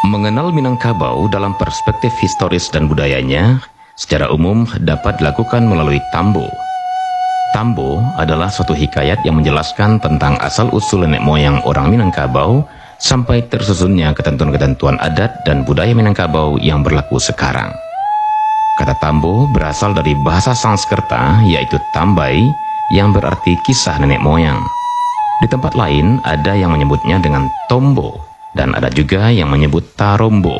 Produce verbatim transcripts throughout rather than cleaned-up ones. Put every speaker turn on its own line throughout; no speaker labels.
Mengenal Minangkabau dalam perspektif historis dan budayanya secara umum dapat dilakukan melalui tambo. Tambo adalah suatu hikayat yang menjelaskan tentang asal-usul nenek moyang orang Minangkabau sampai tersusunnya ketentuan-ketentuan adat dan budaya Minangkabau yang berlaku sekarang. Kata tambo berasal dari bahasa Sanskerta yaitu tambai yang berarti kisah nenek moyang. Di tempat lain ada yang menyebutnya dengan tombo dan ada juga yang menyebut tarombo.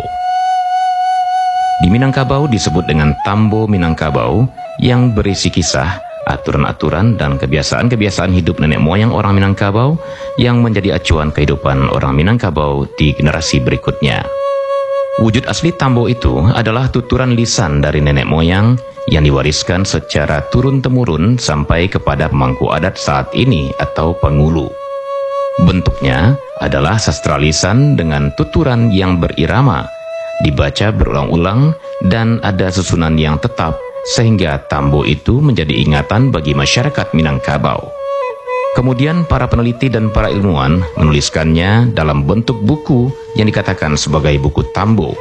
Di Minangkabau disebut dengan tambo Minangkabau yang berisi kisah, aturan-aturan dan kebiasaan-kebiasaan hidup nenek moyang orang Minangkabau yang menjadi acuan kehidupan orang Minangkabau di generasi berikutnya. Wujud asli tambo itu adalah tuturan lisan dari nenek moyang yang diwariskan secara turun-temurun sampai kepada pemangku adat saat ini atau pengulu. Bentuknya adalah sastra lisan dengan tuturan yang berirama, dibaca berulang-ulang dan ada susunan yang tetap sehingga tambo itu menjadi ingatan bagi masyarakat Minangkabau. Kemudian para peneliti dan para ilmuwan menuliskannya dalam bentuk buku yang dikatakan sebagai buku tambo.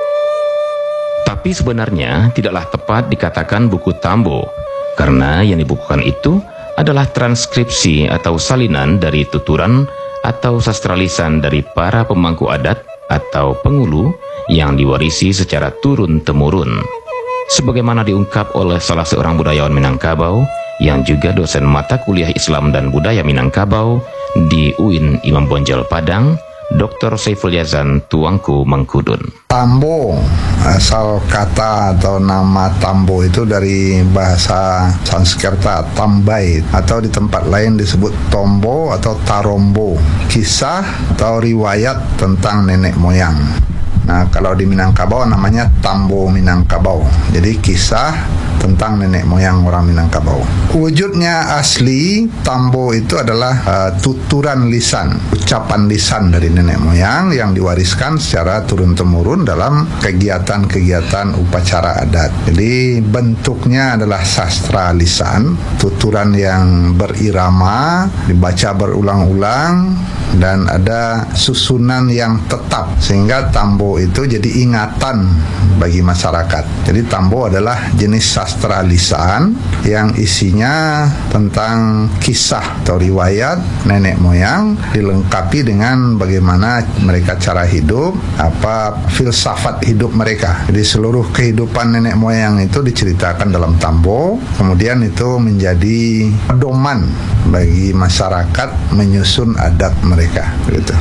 Tapi sebenarnya tidaklah tepat dikatakan buku tambo, karena yang dibukukan itu adalah transkripsi atau salinan dari tuturan atau sastra lisan dari para pemangku adat atau pengulu yang diwarisi secara turun-temurun. Sebagaimana diungkap oleh salah seorang budayawan Minangkabau yang juga dosen mata kuliah Islam dan Budaya Minangkabau di U I N Imam Bonjol Padang, Doktor Saiful Yazan Tuanku Mangkudun.
Tambo, asal kata atau nama tambo itu dari bahasa Sanskerta tambai, atau di tempat lain disebut tombo atau tarombo, kisah atau riwayat tentang nenek moyang. Nah, kalau di Minangkabau namanya tambo Minangkabau. Jadi kisah tentang nenek moyang orang Minangkabau. Wujudnya asli tambo itu adalah uh, tuturan lisan, ucapan lisan dari nenek moyang yang diwariskan secara turun-temurun dalam kegiatan-kegiatan upacara adat. Jadi bentuknya adalah sastra lisan, tuturan yang berirama, dibaca berulang-ulang dan ada susunan yang tetap sehingga tambo itu jadi ingatan bagi masyarakat. Jadi tambo adalah jenis sastra lisan yang isinya tentang kisah atau riwayat nenek moyang dilengkapi dengan bagaimana mereka cara hidup, apa filsafat hidup mereka. Jadi seluruh kehidupan nenek moyang itu diceritakan dalam tambo, kemudian itu menjadi pedoman bagi masyarakat menyusun adat mereka, begitu.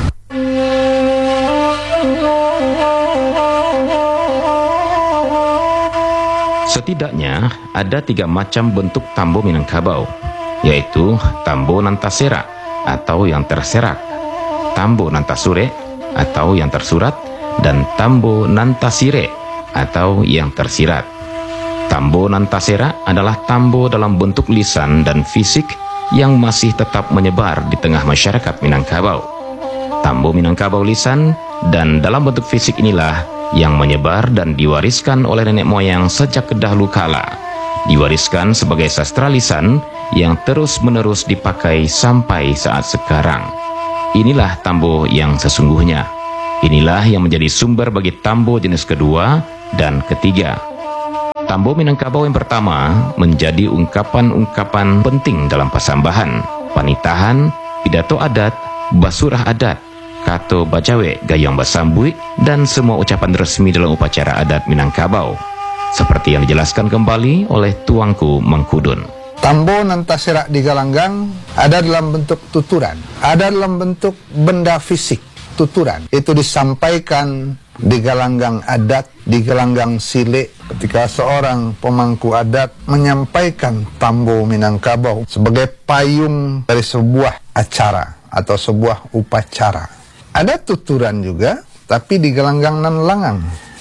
Setidaknya ada tiga macam bentuk tambo Minangkabau, yaitu tambo nantasera atau yang terserak, tambo nantasure atau yang tersurat, dan tambo nantasire atau yang tersirat. Tambo nantasera adalah tambo dalam bentuk lisan dan fisik yang masih tetap menyebar di tengah masyarakat Minangkabau. Tambo Minangkabau lisan dan dalam bentuk fisik inilah yang menyebar dan diwariskan oleh nenek moyang sejak kedahulu kala. Diwariskan sebagai sastra lisan yang terus-menerus dipakai sampai saat sekarang. Inilah tambo yang sesungguhnya. Inilah yang menjadi sumber bagi tambo jenis kedua dan ketiga. Tambo Minangkabau yang pertama menjadi ungkapan-ungkapan penting dalam pasambahan, panitahan, pidato adat, basurah adat, kato bacawe, gayong basambui, dan semua ucapan resmi dalam upacara adat Minangkabau, seperti yang dijelaskan kembali oleh Tuanku Mangkudun.
Tambo nantasera di Galanggang ada dalam bentuk tuturan, ada dalam bentuk benda fisik, tuturan. Itu disampaikan di galanggang adat, di galanggang sile, ketika seorang pemangku adat menyampaikan tambo Minangkabau sebagai payung dari sebuah acara atau sebuah upacara. Ada tuturan juga, tapi di galanggang nan langang.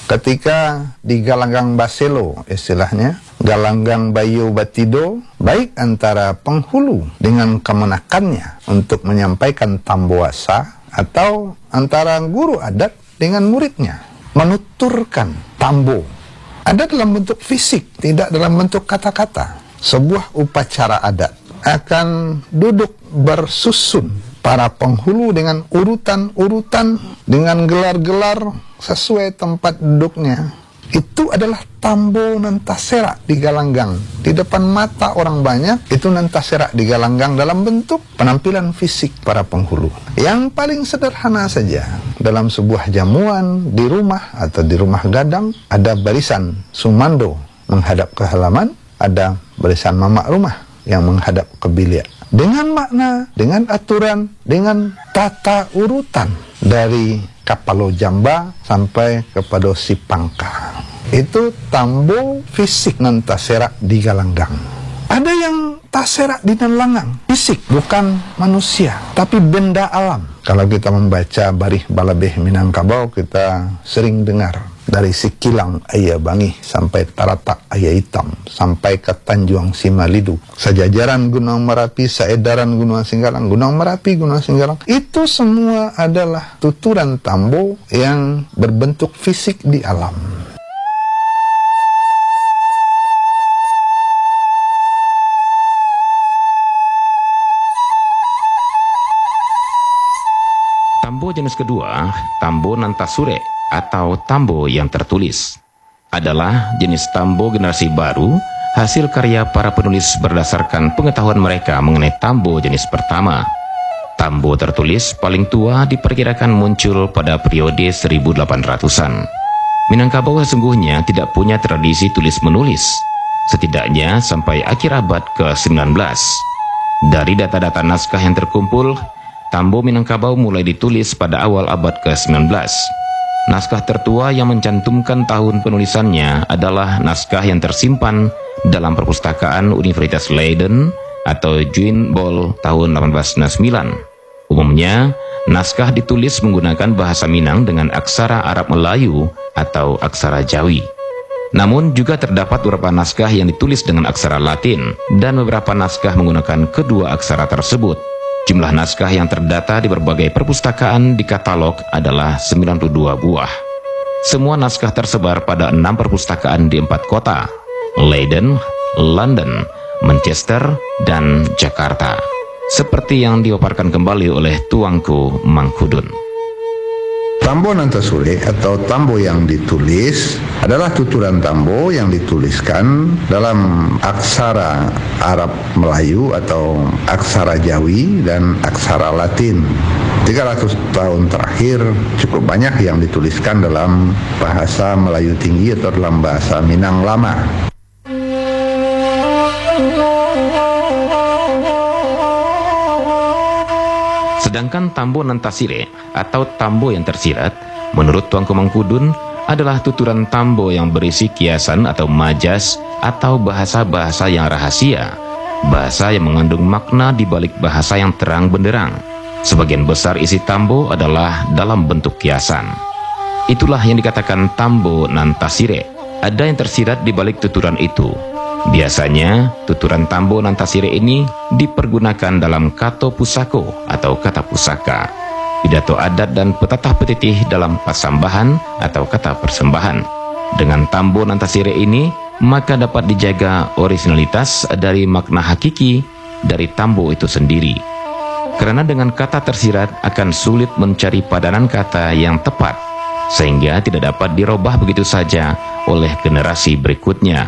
Ketika di galanggang baselo, istilahnya, galanggang bayo batido, baik antara penghulu dengan kemenakannya untuk menyampaikan tamboasa, atau antara guru adat dengan muridnya, menuturkan tambo. Ada dalam bentuk fisik, tidak dalam bentuk kata-kata. Sebuah upacara adat akan duduk bersusun para penghulu dengan urutan-urutan, dengan gelar-gelar sesuai tempat duduknya. Itu adalah tambo nantasera di Galanggang. Di depan mata orang banyak, itu nantasera di Galanggang dalam bentuk penampilan fisik para penghulu. Yang paling sederhana saja, dalam sebuah jamuan, di rumah atau di rumah gadang, ada barisan sumando menghadap ke halaman, ada barisan mamak rumah yang menghadap ke bilik. Dengan makna, dengan aturan, dengan tata urutan dari Kapalo Jamba sampai kepada Sipangka. Itu tambo fisik nan tasera di Galanggang. Ada yang tasera di Nalangang, fisik, bukan manusia, tapi benda alam. Kalau kita membaca Barih Balabeh Minangkabau, kita sering dengar dari Sikilang Ayah Bangi sampai Taratak Ayah Hitam sampai ke Tanjuang Simalidu, sejajaran Gunung Merapi, seedaran Gunung Singgalang, Gunung Merapi, Gunung Singgalang, itu semua adalah tuturan tambo yang berbentuk fisik di alam.
Tambo jenis kedua, tambo nantasure atau tambo yang tertulis, adalah jenis tambo generasi baru hasil karya para penulis berdasarkan pengetahuan mereka mengenai tambo jenis pertama. Tambo tertulis paling tua diperkirakan muncul pada periode seribu delapan ratusan. Minangkabau sesungguhnya tidak punya tradisi tulis-menulis, setidaknya sampai akhir abad ke sembilan belas. Dari data-data naskah yang terkumpul, tambo Minangkabau mulai ditulis pada awal abad ke sembilan belas. Naskah tertua yang mencantumkan tahun penulisannya adalah naskah yang tersimpan dalam perpustakaan Universitas Leiden atau Juin Bol tahun delapan belas sembilan puluh sembilan. Umumnya, naskah ditulis menggunakan bahasa Minang dengan aksara Arab Melayu atau aksara Jawi. Namun juga terdapat beberapa naskah yang ditulis dengan aksara Latin dan beberapa naskah menggunakan kedua aksara tersebut. Jumlah naskah yang terdata di berbagai perpustakaan di katalog adalah sembilan puluh dua buah. Semua naskah tersebar pada enam perpustakaan di empat kota, Leiden, London, Manchester, dan Jakarta. Seperti yang dipaparkan kembali oleh Tuanku Mangkudun.
Tambo nantasure atau tambo yang ditulis adalah tuturan tambo yang dituliskan dalam aksara Arab Melayu atau aksara Jawi dan aksara Latin. tiga ratus tahun terakhir cukup banyak yang dituliskan dalam bahasa Melayu tinggi atau dalam bahasa Minang lama.
Sedangkan tambo nantasire atau tambo yang tersirat, menurut Tuanku Mangkudun, adalah tuturan tambo yang berisi kiasan atau majas atau bahasa-bahasa yang rahasia, bahasa yang mengandung makna di balik bahasa yang terang benderang. Sebagian besar isi tambo adalah dalam bentuk kiasan. Itulah yang dikatakan tambo nantasire. Ada yang tersirat di balik tuturan itu. Biasanya, tuturan tambo nantasire ini dipergunakan dalam kato pusako atau kata pusaka, pidato adat dan petatah petitih dalam pasambahan atau kata persembahan. Dengan tambo nantasire ini, maka dapat dijaga originalitas dari makna hakiki dari tambo itu sendiri. Karena dengan kata tersirat akan sulit mencari padanan kata yang tepat, sehingga tidak dapat dirubah begitu saja oleh generasi berikutnya.